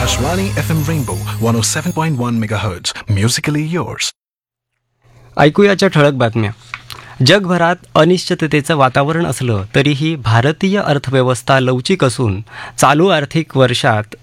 Akashvani FM Rainbow 107.1 MHz. Musically yours. ऐकूयाच्या ठळक बातम्या. जगभरात अनिश्चिततेचं वातावरण असलं तरीही भारतीय अर्थव्यवस्था लवचिक असून चालू आर्थिक वर्षात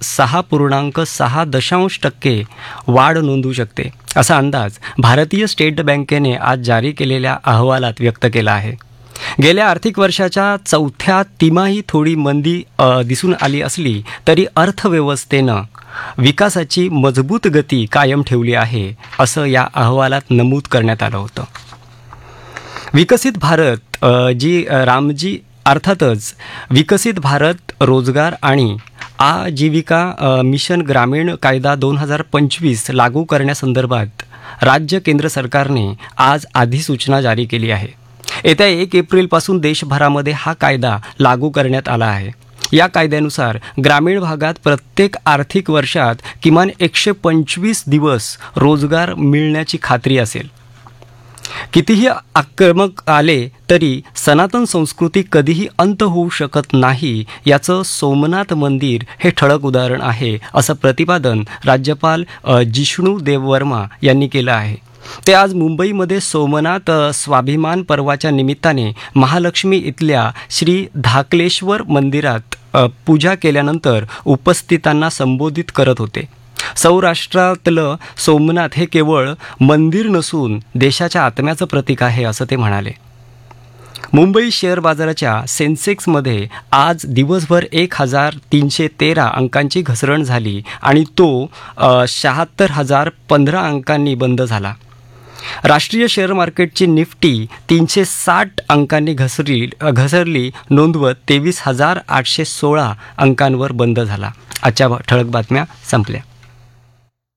6.6% वाढ नोंदवू शकते, असा अंदाज भारतीय स्टेट बँकेने आज जारी केलेल्या अहवालात व्यक्त केला आहे. गेल्या आर्थिक वर्षाच्या चौथ्या तिमाही थोडी मंदी दिसून आली असली तरी अर्थव्यवस्थेनं विकासाची मजबूत गती कायम ठेवली आहे, असं या अहवालात नमूद करण्यात आलं होतं. विकसित भारत अर्थातच विकसित भारत रोजगार आणि आजीविका मिशन ग्रामीण कायदा 2025 लागू करण्यासंदर्भात राज्य केंद्र सरकारने आज अधिसूचना जारी केली आहे. येत्या 1 एप्रिलपासून देशभरामध्ये हा कायदा लागू करण्यात आला आहे. या कायद्यानुसार ग्रामीण भागात प्रत्येक आर्थिक वर्षात किमान 125 दिवस रोजगार मिळण्याची खात्री असेल. कितीही आक्रमक आले तरी सनातन संस्कृती कधीही अंत होऊ शकत नाही, याचं सोमनाथ मंदिर हे ठळक उदाहरण आहे, असं प्रतिपादन राज्यपाल जिष्णू देववर्मा यांनी केलं आहे. ते आज मुंबईमध्ये सोमनाथ स्वाभिमान पर्वाच्या निमित्ताने महालक्ष्मी इथल्या श्री धाकलेश्वर मंदिरात पूजा केल्यानंतर उपस्थितांना संबोधित करत होते. सौराष्ट्रातलं सोमनाथ हे केवळ मंदिर नसून देशाच्या आत्म्याचं प्रतीक आहे, असं ते म्हणाले. मुंबई शेअर बाजाराच्या सेन्सेक्समध्ये आज दिवसभर 1313 अंकांची घसरण झाली आणि तो 76,015 अंकांनी बंद झाला. राष्ट्रीय शेअर मार्केटची निफ्टी 360 अंकांनी घसरली नोंदवत 23,816 अंकांवर बंद झाला. आजच्या ठळक बातम्या संपल्या.